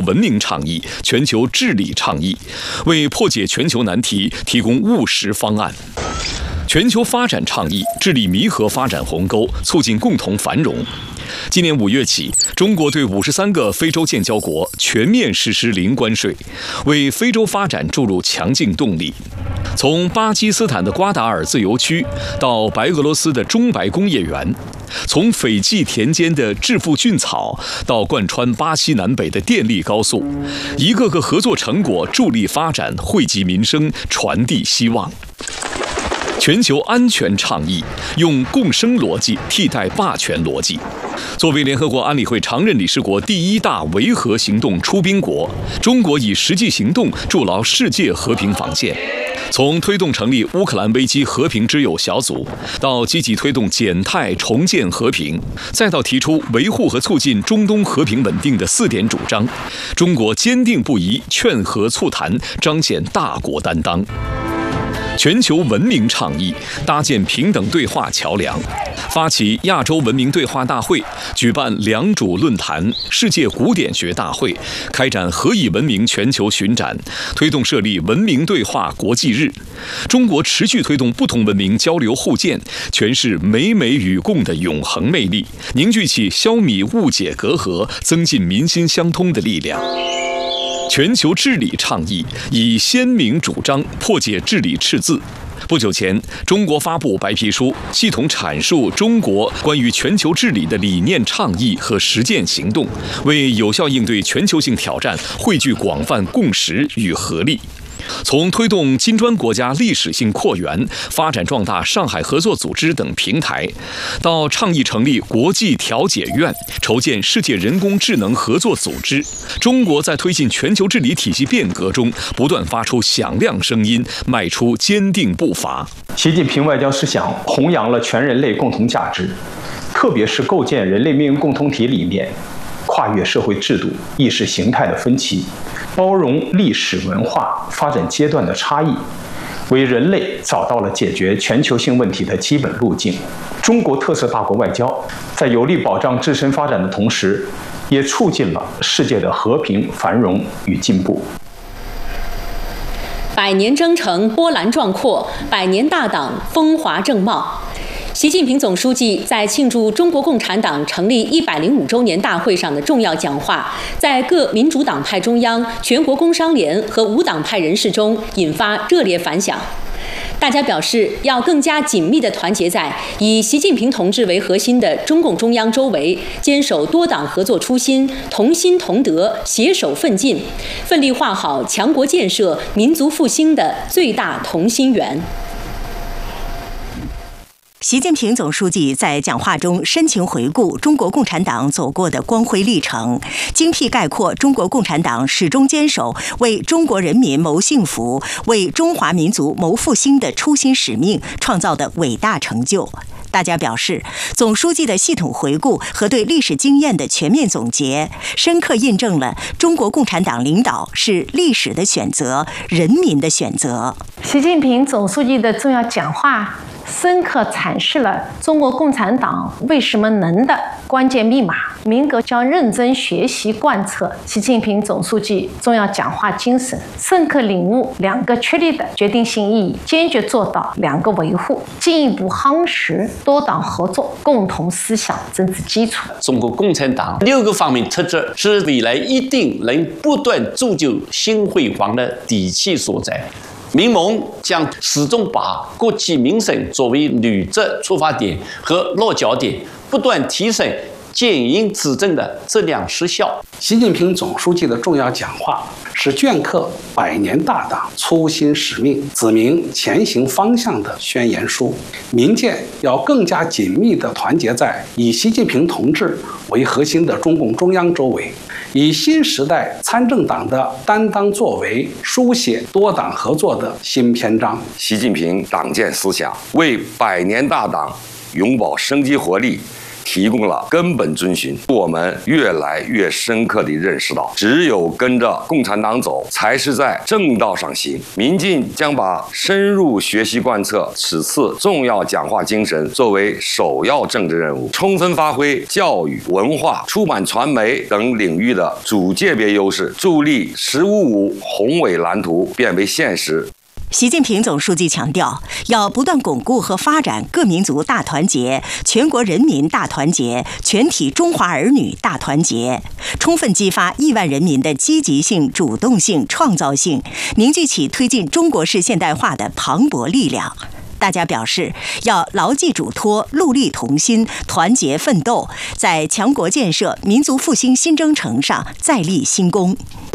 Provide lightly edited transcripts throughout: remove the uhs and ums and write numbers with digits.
文明倡议、全球治理倡议，为破解全球难题提供务实方案。全球发展倡议致力弥合发展鸿沟，促进共同繁荣。今年5月起，中国对53个非洲建交国全面实施零关税，为非洲发展注入强劲动力。从巴基斯坦的瓜达尔自由区到白俄罗斯的中白工业园，从斐济田间的致富菌草到贯穿巴西南北的电力高速，一个个合作成果助力发展，惠及民生，传递希望。全球安全倡议用共生逻辑替代霸权逻辑。作为联合国安理会常任理事国第1大维和行动出兵国，中国以实际行动筑牢世界和平防线。从推动成立乌克兰危机和平之友小组，到积极推动减碳重建和平，再到提出维护和促进中东和平稳定的4点主张，中国坚定不移劝和促谈，彰显大国担当。全球文明倡议搭建平等对话桥梁，发起亚洲文明对话大会，举办良渚论坛、世界古典学大会，开展何以文明全球巡展，推动设立文明对话国际日。中国持续推动不同文明交流互鉴，诠释美美与共的永恒魅力，凝聚起消弭误解隔阂、增进民心相通的力量。全球治理倡议以鲜明主张破解治理赤字。不久前，中国发布白皮书，系统阐述中国关于全球治理的理念倡议和实践行动，为有效应对全球性挑战汇聚广泛共识与合力。从推动金砖国家历史性扩员、发展壮大上海合作组织等平台，到倡议成立国际调解院、筹建世界人工智能合作组织，中国在推进全球治理体系变革中不断发出响亮声音，迈出坚定步伐。 习近平外交思想弘扬了全人类共同价值，特别是构建人类命运共同体理念，跨越社会制度、意识形态的分歧，包容历史文化发展阶段的差异，为人类找到了解决全球性问题的基本路径。中国特色大国外交在有力保障自身发展的同时，也促进了世界的和平、繁荣与进步。 百年征程波澜壮阔，100年大党风华正茂。习近平总书记在庆祝中国共产党成立105周年大会上的重要讲话，在各民主党派中央、全国工商联和无党派人士中引发热烈反响。大家表示，要更加紧密地团结在以习近平同志为核心的中共中央周围，坚守多党合作初心，同心同德，携手奋进，奋力画好强国建设、民族复兴的最大同心圆。 习近平总书记在讲话中深情回顾中国共产党走过的光辉历程，精辟概括中国共产党始终坚守为中国人民谋幸福、为中华民族谋复兴的初心使命创造的伟大成就。大家表示，总书记的系统回顾和对历史经验的全面总结，深刻印证了中国共产党领导是历史的选择、人民的选择。 习近平总书记的重要讲话深刻阐释了中国共产党为什么能的关键密码。民革将认真学习贯彻习近平总书记重要讲话精神，深刻领悟2个确立的决定性意义，坚决做到2个维护，进一步夯实多党合作共同思想政治基础。 中国共产党6个方面特质是未来一定能不断铸就新辉煌的底气所在。民盟将始终把国计民生作为履职出发点和落脚点，不断提升建营执政的质量实效。 习近平总书记的重要讲话是镌刻100年大党初心使命、指明前行方向的宣言书。民间要更加紧密地团结在以习近平同志为核心的中共中央周围，以新时代参政党的担当作为，书写多党合作的新篇章。 习近平党建思想为100年大党永葆生机活力， 提供了根本遵循。我们越来越深刻地认识到，只有跟着共产党走，才是在正道上行。民进将把深入学习贯彻此次重要讲话精神作为首要政治任务，充分发挥教育、文化、出版传媒等领域的主界别优势，助力“15+5”宏伟蓝图变为现实。 习近平总书记强调，要不断巩固和发展各民族大团结、全国人民大团结、全体中华儿女大团结，充分激发亿万人民的积极性、主动性、创造性，凝聚起推进中国式现代化的磅礴力量。大家表示，要牢记嘱托，戮力同心，团结奋斗，在强国建设、民族复兴新征程上再立新功。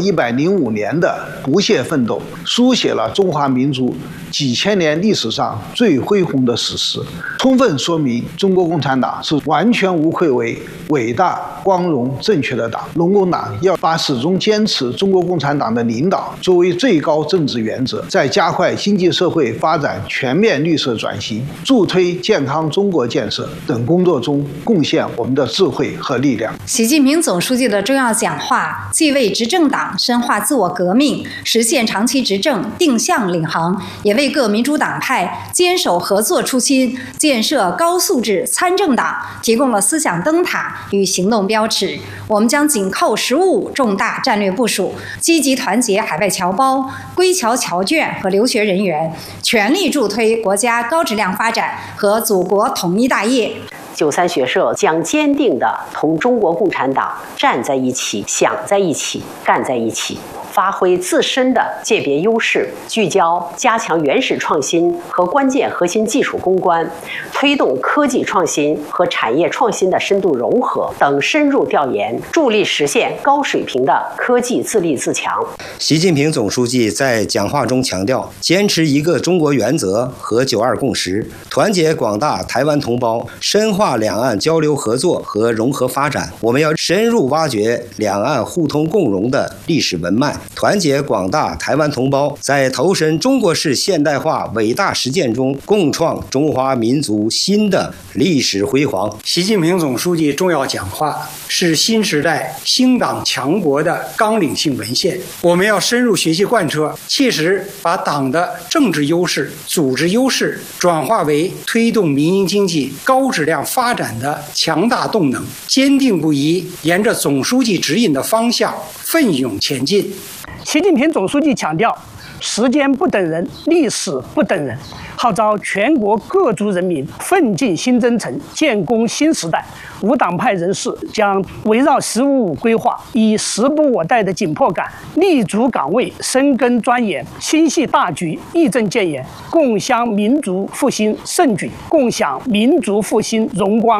105年的不懈奋斗，书写了中华民族几千年历史上最恢宏的史实，充分说明中国共产党是完全无愧为伟大、光荣、正确的党。中共党要把始终坚持中国共产党的领导作为最高政治原则，在加快经济社会发展全面绿色转型、助推健康中国建设等工作中贡献我们的智慧和力量。 习近平总书记的重要讲话，既为执政党深化自我革命、实现长期执政定向领航，也为各民主党派坚守合作初心、建设高素质参政党提供了思想灯塔与行动标尺。我们将紧扣“15+5”重大战略部署，积极团结海外侨胞、归侨侨眷和留学人员，全力助推国家高质量发展和祖国统一大业。 93学社将坚定地同中国共产党站在一起、想在一起、干在一起，发挥自身的界别优势，聚焦加强原始创新和关键核心技术攻关，推动科技创新和产业创新的深度融合等深入调研，助力实现高水平的科技自立自强。 习近平总书记在讲话中强调，坚持一个中国原则和9·2共识，团结广大台湾同胞，深化两岸交流合作和融合发展。我们要深入挖掘两岸互通共荣的历史文脉，团结广大台湾同胞，在投身中国式现代化伟大实践中，共创中华民族新的历史辉煌。 习近平总书记重要讲话是新时代兴党强国的纲领性文献，我们要深入学习贯彻，切实把党的政治优势、组织优势转化为推动民营经济高质量发展的强大动能，坚定不移沿着总书记指引的方向奋勇前进。 习近平总书记强调，时间不等人，历史不等人，号召全国各族人民奋进新征程，建功新时代。无党派人士将围绕“15+5”规划，以时不我待的紧迫感，立足岗位，深耕钻研，心系大局，义正谏言，共襄民族复兴盛举，共享民族复兴荣光。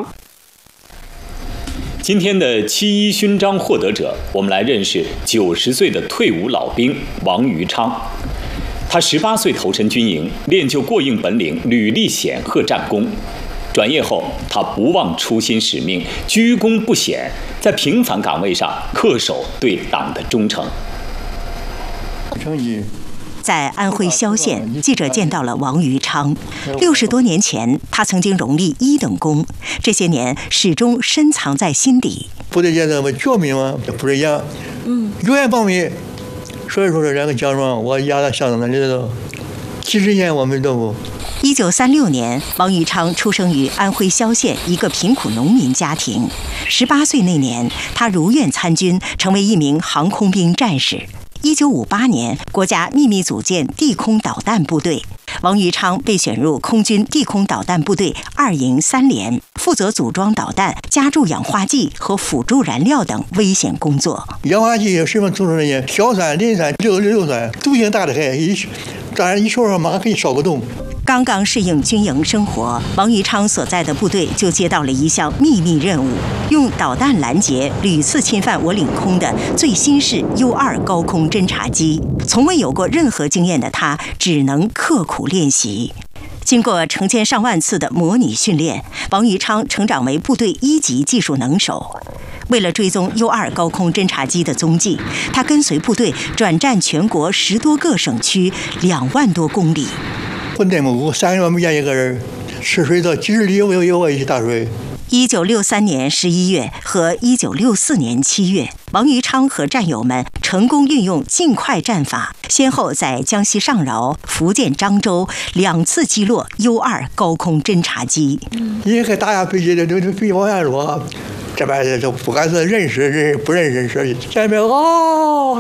今天的7·1勋章获得者，我们来认识90岁的退伍老兵王于昌。他18岁投身军营，练就过硬本领，屡立显赫战功。转业后，他不忘初心使命，居功不显，在平凡岗位上恪守对党的忠诚。 在安徽萧县，记者见到了王于昌。60多年前，他曾经荣立1等功，这些年始终深藏在心底。 部队建设嘛，教民嘛，不是一样，永远保密。所以说这两个奖状，我压在箱子那里头，几十年我们都不。 1936年，王于昌出生于安徽萧县一个贫苦农民家庭。18岁那年，他如愿参军，成为一名航空兵战士。1958年，国家秘密组建地空导弹部队，王于昌被选入空军地空导弹部队2营3连，负责组装导弹、加注氧化剂和辅助燃料等危险工作。 氧化剂什么组成的？硝酸、磷酸、硫酸，毒性大的很，当然一说马上可以烧不动。 刚刚适应军营生活，王于昌所在的部队就接到了一项秘密任务，用导弹拦截屡次侵犯我领空的最新式U-2高空侦察机。从未有过任何经验的他，只能刻苦练习。经过成千上万次的模拟训练，王于昌成长为部队1级技术能手。为了追踪U-2高空侦察机的踪迹，他跟随部队转战全国10多个省区，2万多公里。 混在木屋，3个月没见一个人，吃水到几十里有我一起打水。 1963年11月和1964年7月，王于昌和战友们成功运用尽快战法，先后在江西上饶、福建漳州2次击落 U-2高空侦察机。 一个大架飞机就飞往下落，这边就不管是认识人不认识人，这边